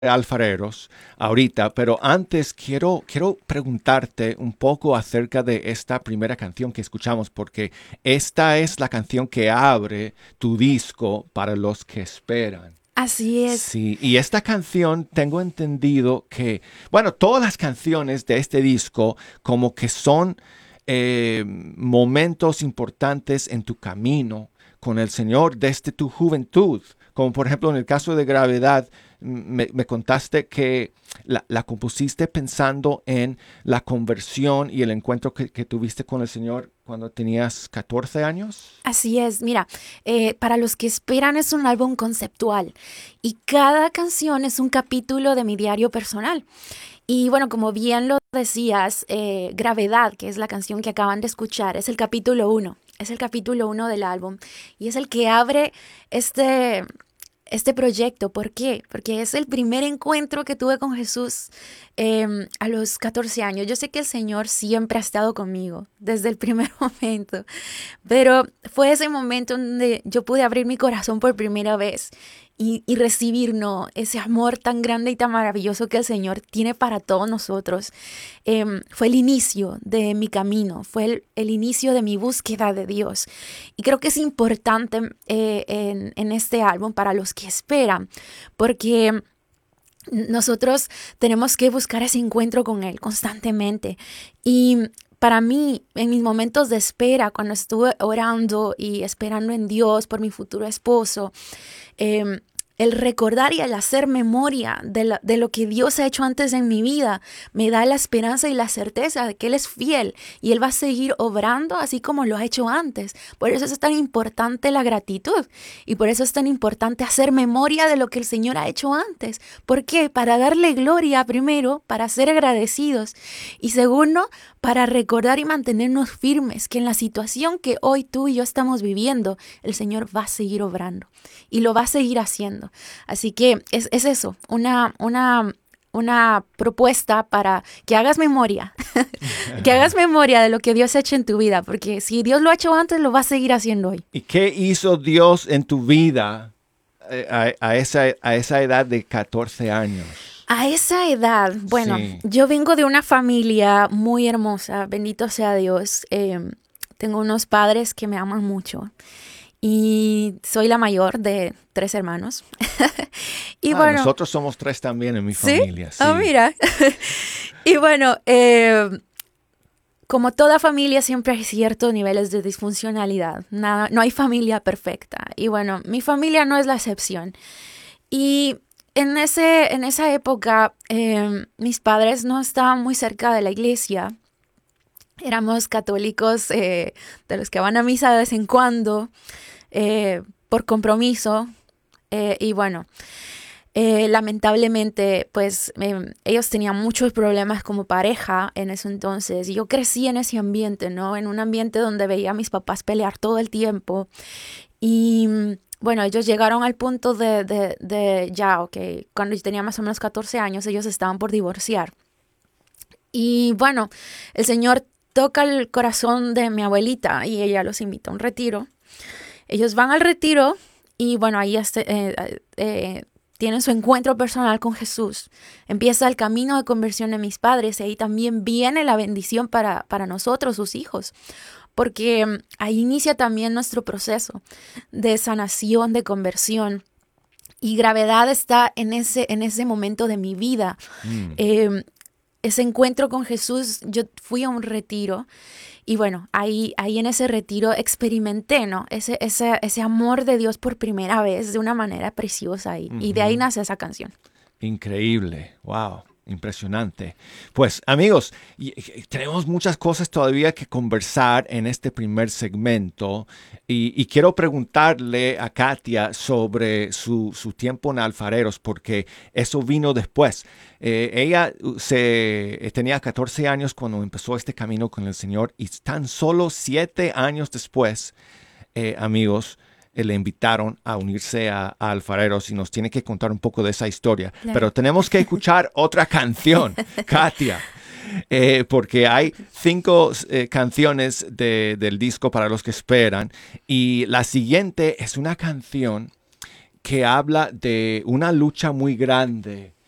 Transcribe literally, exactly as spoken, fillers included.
alfareros ahorita, pero antes quiero, quiero preguntarte un poco acerca de esta primera canción que escuchamos, porque esta es la canción que abre tu disco para los que esperan. Así es. Sí, y esta canción tengo entendido que, bueno, todas las canciones de este disco como que son eh, momentos importantes en tu camino con el Señor desde tu juventud. Como por ejemplo en el caso de Gravedad, me, me contaste que la, la, compusiste pensando en la conversión y el encuentro que, que tuviste con el Señor cuando tenías catorce años. Así es, mira, eh, para los que esperan es un álbum conceptual y cada canción es un capítulo de mi diario personal. Y bueno, como bien lo decías, eh, Gravedad, que es la canción que acaban de escuchar, es el capítulo uno, es el capítulo uno del álbum y es el que abre este... este proyecto. ¿Por qué? Porque es el primer encuentro que tuve con Jesús eh, a los catorce años. Yo sé que el Señor siempre ha estado conmigo desde el primer momento, pero fue ese momento donde yo pude abrir mi corazón por primera vez y, y recibir, ¿no?, ese amor tan grande y tan maravilloso que el Señor tiene para todos nosotros. Eh, fue el inicio de mi camino, fue el, el inicio de mi búsqueda de Dios. Y creo que es importante eh, en, en este álbum para los que esperan, porque nosotros tenemos que buscar ese encuentro con Él constantemente. Y para mí, en mis momentos de espera, cuando estuve orando y esperando en Dios por mi futuro esposo, eh, el recordar y el hacer memoria de, la, de lo que Dios ha hecho antes en mi vida me da la esperanza y la certeza de que Él es fiel y Él va a seguir obrando así como lo ha hecho antes. Por eso es tan importante la gratitud y por eso es tan importante hacer memoria de lo que el Señor ha hecho antes. ¿Por qué? Para darle gloria primero, para ser agradecidos y segundo, para recordar y mantenernos firmes que en la situación que hoy tú y yo estamos viviendo, el Señor va a seguir obrando y lo va a seguir haciendo. Así que es, es eso, una, una, una propuesta para que hagas memoria, que hagas memoria de lo que Dios ha hecho en tu vida, porque si Dios lo ha hecho antes, lo va a seguir haciendo hoy. ¿Y qué hizo Dios en tu vida eh, a, a, esa, a esa edad de catorce años? A esa edad, bueno, Sí. yo vengo de una familia muy hermosa, bendito sea Dios. Eh, tengo unos padres que me aman mucho. Y soy la mayor de tres hermanos. y ah, bueno, nosotros somos tres también en mi ¿sí? familia. Sí. Ah, mira. y bueno, eh, como toda familia siempre hay ciertos niveles de disfuncionalidad. Nada, no hay familia perfecta. Y bueno, mi familia no es la excepción. Y en, ese, en esa época, eh, mis padres no estaban muy cerca de la iglesia. Éramos católicos eh, de los que van a misa de vez en cuando. Eh, por compromiso eh, y bueno, eh, lamentablemente pues eh, ellos tenían muchos problemas como pareja en ese entonces y yo crecí en ese ambiente, ¿no? En un ambiente donde veía a mis papás pelear todo el tiempo y bueno, ellos llegaron al punto de, de, de ya, ok, cuando yo tenía más o menos catorce años ellos estaban por divorciar y bueno, el Señor toca el corazón de mi abuelita y ella los invita a un retiro. Ellos van al retiro y bueno, ahí este, eh, eh, tienen su encuentro personal con Jesús. Empieza el camino de conversión de mis padres y ahí también viene la bendición para, para nosotros, sus hijos. Porque um, ahí inicia también nuestro proceso de sanación, de conversión. Y Gravedad está en ese, en ese momento de mi vida. Mm. Eh, ese encuentro con Jesús, yo fui a un retiro. Y bueno, ahí, ahí en ese retiro experimenté, ¿no? Ese, ese, ese amor de Dios por primera vez de una manera preciosa. Y, uh-huh. y de ahí nace esa canción. Increíble. Wow. Impresionante. Pues amigos, tenemos muchas cosas todavía que conversar en este primer segmento y, y quiero preguntarle a Katia sobre su, su tiempo en Alfareros porque eso vino después. Eh, ella se, tenía catorce años cuando empezó este camino con el Señor y tan solo siete años después, eh, amigos, le invitaron a unirse a, a Alfareros y nos tiene que contar un poco de esa historia. Claro. Pero tenemos que escuchar otra canción, Katia, eh, porque hay cinco eh, canciones de, del disco para los que esperan y la siguiente es una canción que habla de una lucha muy grande